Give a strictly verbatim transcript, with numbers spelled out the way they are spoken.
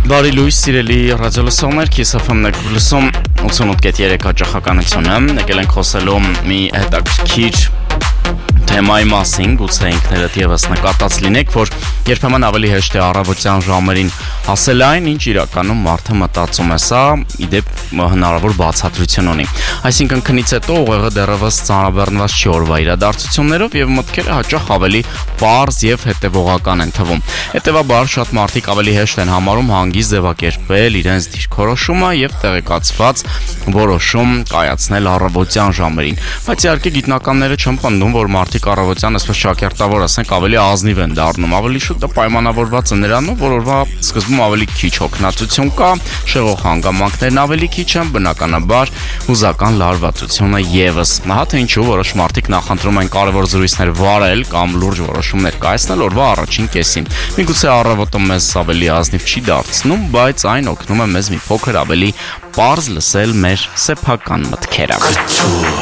Բարի լույս սիրելի ռադիոլսողներ, Kiss F M-ն եք լսում ութսունութ կետ երեք հաճախականությունը, եկել ենք խոսելու մի հետաքրքիր թեմայի մասին, գուցե ինքներդ ևս նկատած լինեք, որ երբեմն ավելի հեշտ է առավոտյան ժամերին ասել այն, ինչ իրականում մարդը մտածում է, սա իդեպ հնարավոր բացատրություն ունի։ Այսինքն քնից հետո ուղեղը դեռևս ծանրաբեռնված չի օրվա իրադարձություններով եւ մտքերը հաճախ ավելի պարզ եւ հետեւողական են թվում։ Հետեւաբար շատ մարդիկ ավելի հեշտ են համարում հանգիստ ձևակերպել իրենց դիրքորոշումը եւ տեղեկացված որոշում կայացնել առավոտյան ժամերին։ Բայց իհարկե գիտնականները չեն պնդում, որ մարդիկ առավոտյան այսպես շակերտավոր ասենք ավելի ազնիվ են դառնում, ավելի շուտ պայմանավորված է նրանով, որ օրվա սկզբում ավելի քիչ հոգնածություն կա, շեղող հանգամանքներն ավելի քիչ են, բնականաբար հուզական լարվածությունը եւս։ Ահա թե ինչու որոշ մարդիկ նախընտրում են կարևոր զրույցներ վարել կամ լուրջ որոշումներ կայացնել օրվա առաջին կեսին։ Միգուցե առավոտը մեզ ավելի ազնիվ չի դարձնում, բայց այն օգնում է մեզ մի փոքր ավելի պարզ լսել մեր սեփական մտքերը։